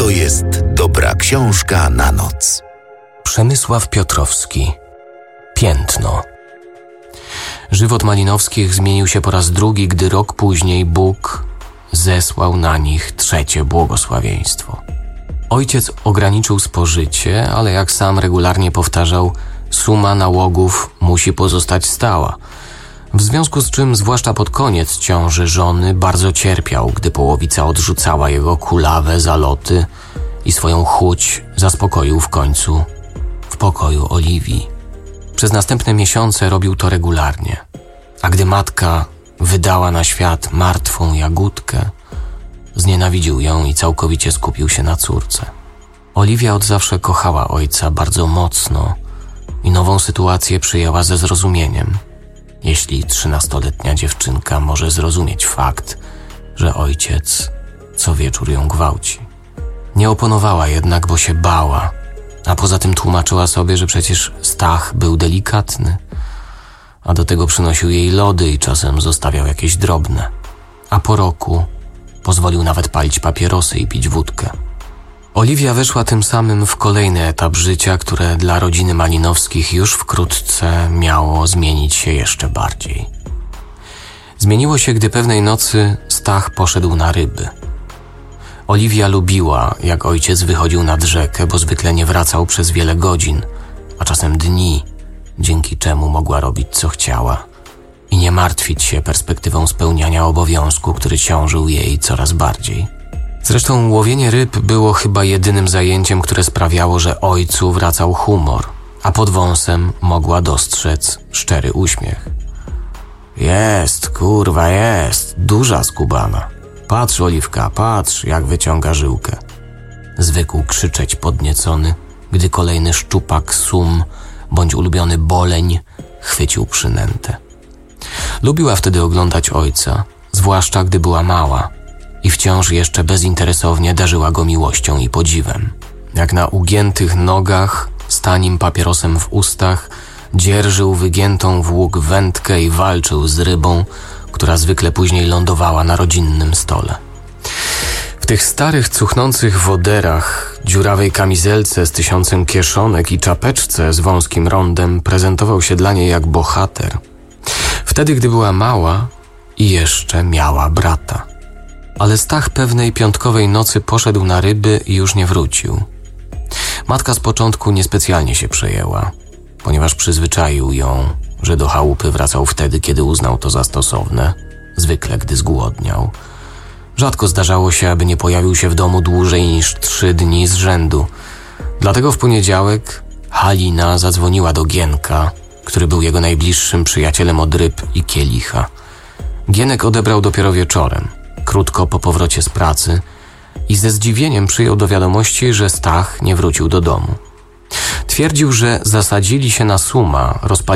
To jest dobra książka na noc. Przemysław Piotrowski. Piętno. Żywot Malinowskich zmienił się po raz drugi, gdy rok później Bóg zesłał na nich trzecie błogosławieństwo. Ojciec ograniczył spożycie, ale jak sam regularnie powtarzał, suma nałogów musi pozostać stała. W związku z czym, zwłaszcza pod koniec ciąży żony, bardzo cierpiał, gdy połowica odrzucała jego kulawe zaloty i swoją chuć zaspokoił w końcu w pokoju Oliwii. Przez następne miesiące robił to regularnie, a gdy matka wydała na świat martwą Jagódkę, znienawidził ją i całkowicie skupił się na córce. Oliwia od zawsze kochała ojca bardzo mocno i nową sytuację przyjęła ze zrozumieniem. Jeśli 13-letnia dziewczynka może zrozumieć fakt, że ojciec co wieczór ją gwałci. Nie oponowała jednak, bo się bała, a poza tym tłumaczyła sobie, że przecież Stach był delikatny, a do tego przynosił jej lody i czasem zostawiał jakieś drobne. A po roku pozwolił nawet palić papierosy i pić wódkę. Oliwia weszła tym samym w kolejny etap życia, które dla rodziny Malinowskich już wkrótce miało zmienić się jeszcze bardziej. Zmieniło się, gdy pewnej nocy Stach poszedł na ryby. Oliwia lubiła, jak ojciec wychodził nad rzekę, bo zwykle nie wracał przez wiele godzin, a czasem dni, dzięki czemu mogła robić co chciała i nie martwić się perspektywą spełniania obowiązku, który ciążył jej coraz bardziej. Zresztą łowienie ryb było chyba jedynym zajęciem, które sprawiało, że ojcu wracał humor, a pod wąsem mogła dostrzec szczery uśmiech. Jest, kurwa jest, duża skubana. Patrz, Oliwka, patrz, jak wyciąga żyłkę. Zwykł krzyczeć podniecony, gdy kolejny szczupak, sum bądź ulubiony boleń chwycił przynętę. Lubiła wtedy oglądać ojca, zwłaszcza gdy była mała i wciąż jeszcze bezinteresownie darzyła go miłością i podziwem. Jak na ugiętych nogach, z tanim papierosem w ustach, dzierżył wygiętą w łuk wędkę i walczył z rybą, która zwykle później lądowała na rodzinnym stole. W tych starych, cuchnących woderach, dziurawej kamizelce z 1000 kieszonek i czapeczce z wąskim rondem prezentował się dla niej jak bohater. Wtedy, gdy była mała i jeszcze miała brata. Ale Stach pewnej piątkowej nocy poszedł na ryby i już nie wrócił. Matka z początku niespecjalnie się przejęła, ponieważ przyzwyczaił ją, że do chałupy wracał wtedy, kiedy uznał to za stosowne, zwykle gdy zgłodniał. Rzadko zdarzało się, aby nie pojawił się w domu dłużej niż 3 dni z rzędu. Dlatego w poniedziałek Halina zadzwoniła do Gienka, który był jego najbliższym przyjacielem od ryb i kielicha. Gienek odebrał dopiero wieczorem, krótko po powrocie z pracy, i ze zdziwieniem przyjął do wiadomości, że Stach nie wrócił do domu. Twierdził, że zasadzili się na suma, rozpalili